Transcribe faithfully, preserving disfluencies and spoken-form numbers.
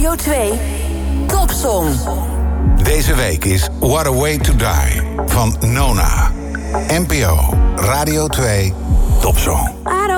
Radio twee Topsong. Deze week is What a Way to Die van Nona. N P O Radio twee Topsong.